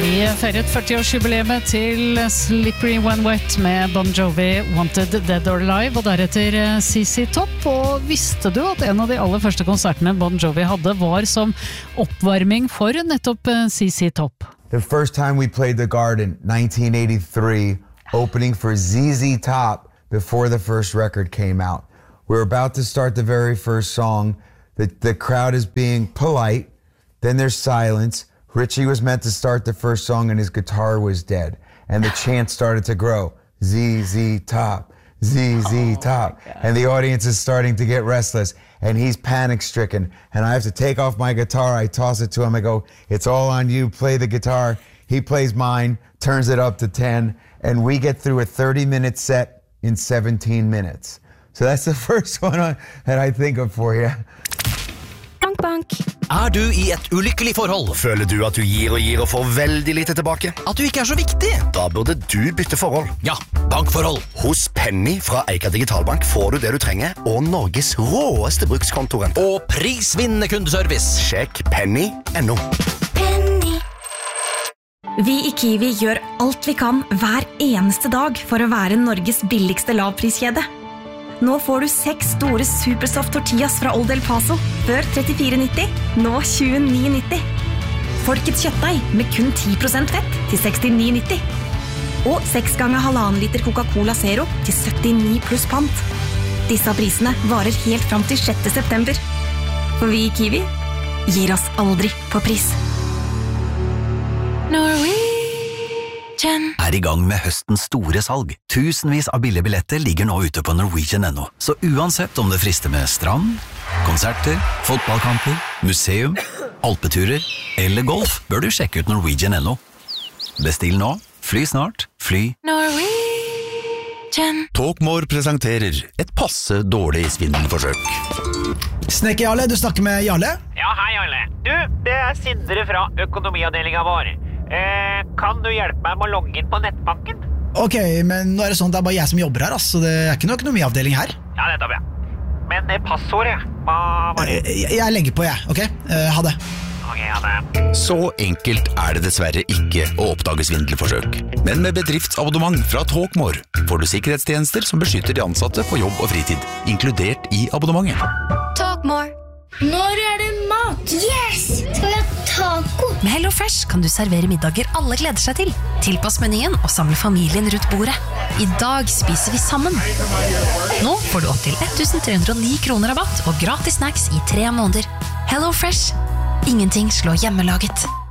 Vi feiret 40-årsjubileet til Slippery When Wet med Bon Jovi, Wanted, Dead or Alive, og deretter ZZ Top. Og visste du at en av de aller første konsertene Bon Jovi hadde var som oppvarming for nettopp ZZ Top? The first time we played the Garden, 1983, opening for ZZ Top before the first record came out. We're about to start the very first song. The crowd is being polite, then there's silence. Richie was meant to start the first song and his guitar was dead. And the chant started to grow. ZZ Top, ZZ Top. And the audience is starting to get restless. And he's panic-stricken. And I have to take off my guitar. I toss it to him. I go, it's all on you. Play the guitar. He plays mine, turns it up to 10. And we get through a 30-minute set in 17 minutes. So that's the first one that I think of for you. Bank, bank. Du I et ulykkelig forhold? Føler du at du gir og får veldig lite tilbake? At du ikke så viktig? Da burde du bytte forhold. Ja, bankforhold. Hos Penny fra Eika Digitalbank får du det du trenger, og Norges råeste brukskontoren. Og prisvinnende kundeservice. Sjekk penny.no. Penny. Vi I Kiwi gjør alt vi kan hver eneste dag for å være Norges billigste lavpriskjede. Nå får du 6 store Supersoft tortillas fra Old El Paso, før 34,90, nå 29,90. Folkets kjøttdeig med kun 10% fett til 69,90. Og 6 ganger 1,5 liter Coca-Cola Zero til 79 pluss pant. Disse prisene varer helt fram til 6. september. For vi I Kiwi gir oss aldri på pris. I gang med høstens store salg. Tusenvis av billige billetter ligger nå ute på Norwegian.no. Så uansett om det frister med strand, konserter, fotballkamper, museum, alpeturer eller golf, bør du sjekke ut Norwegian.no. Bestill nå, fly snart, fly Norwegian. Talkmore presenterer et passe dårlig svindelforsøk. Snekker Jarle, du snakker med Jarle? Ja, hei Jarle. Du, det Sindre fra økonomiavdelingen vår. Kan du hjelpe meg med å logge inn på nettbanken? Ok, men nå det sånn at det bare jeg som jobber her, så det ikke noen økonomiavdeling her. Ja, det tar vi. Men passordet, hva var det? Jeg legger på, ok? Ha det. Ok, ha det. Så enkelt det dessverre ikke å oppdage svindelforsøk. Men med bedriftsabonnement fra Talkmore får du sikkerhetstjenester som beskytter de ansatte på jobb og fritid, inkludert I abonnementet. Talkmore. Når det mat? Yes! Skal vi ha taco? Med HelloFresh kan du servere middager alle gleder seg til. Tilpass menyen og samle familien rundt bordet. I dag spiser vi sammen. Nå får du opp til 1.309 kroner rabatt og gratis snacks I 3 måneder. HelloFresh. Ingenting slår hjemmelaget.